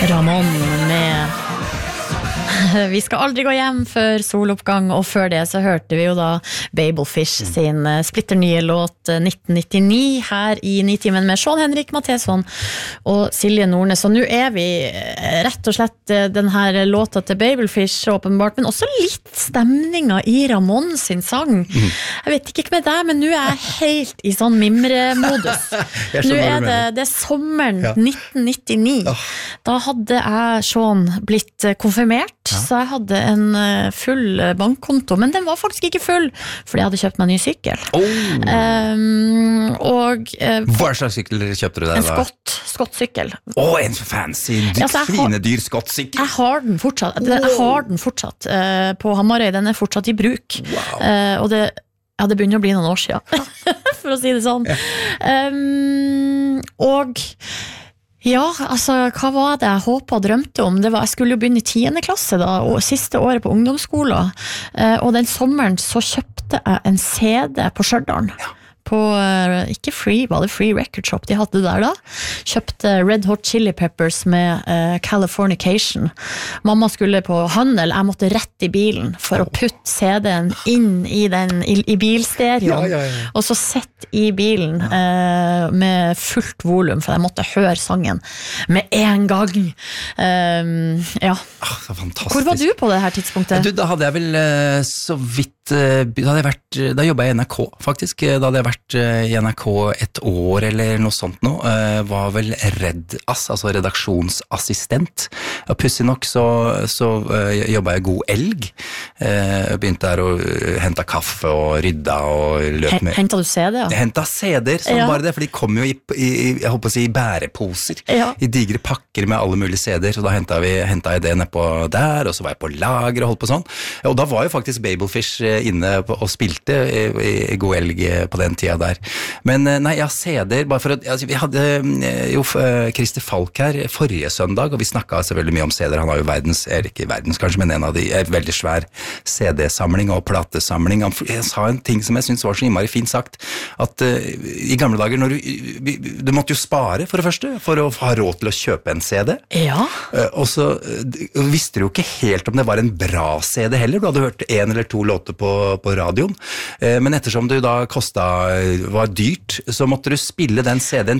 Ramón med Vi skal aldri gå hjem før soloppgang, og før det så hørte vi jo da Babelfish sin splitter nye låt 1999 her i Nitimen med Sean Henrik Matheson og Silje Nordnes. Og nå vi rett og slett den her låta til Babelfish åpenbart, men også litt stemninga i Ramón sin sang. Jeg vet ikke med deg, men nå jeg helt i sånn mimremodus. Nå det sommeren 1999. Da hadde jeg Sean blitt konfirmert, så jeg hadde en full bankkonto, men den var faktisk ikke full, fordi jeg hadde kjøpt meg en ny sykkel. Hva slags sykkel kjøpte du deg da? En skottsykkel. En fancy, fine dyr skottsykkel. Jeg har den fortsatt. På Hamarøy, den fortsatt i bruk. Og det begynner å bli noen år siden, for å si det sånn. Ja, altså, hva var det jeg håpet og drømte om? Jeg skulle jo begynne i 10. klasse da, og siste året på ungdomsskolen. Og den sommeren så kjøpte jeg en CD på Stjørdal. På, ikke Free, var det Free Record Shop de hadde der da? Kjøpte Red Hot Chili Peppers med Californication. Mamma skulle på handel, jeg måtte rett i bilen for å putte CD-en inn i bilstereoen, og så sett i bilen med fullt volum, for jeg måtte høre sangen med en gang. Hvor var du på det her tidspunktet? Da hadde jeg vel så vidt da jobbet jeg i NRK faktisk, da hadde jeg vært i NRK et år eller noe sånt nå, var vel REDAS, altså redaksjonsassistent, og pussig nok så jobbet jeg God Elg, begynte der og hentet kaffe og rydda og løp med. Hentet du CD, ja? Jeg hentet CD-er som bare det, for de kom jo jeg håper å si, bæreposer, i digre pakker med alle mulige CD-er, så da hentet jeg det ned på der, og så var jeg på lager og holdt på sånn, og da var jo faktisk Babelfish inne og spilte i God Elg på den tida der. Men nei, jeg CD-er, bare for at vi hadde jo Christer Falk her forrige søndag, og vi snakket selvfølgelig mye om CD-er. Han har jo ikke verdens kanskje, men en av de veldig svær CD-samling og platesamling. Han sa en ting som jeg synes var så innmari fint sagt, at i gamle dager, når du måtte jo spare for det første, for å ha råd til å kjøpe en CD. Ja. Og så visste du jo ikke helt om det var en bra CD heller. Du hadde hørt 1 eller 2 låter på radioen, men ettersom det da var dyrt, så måtte du spille den CD-en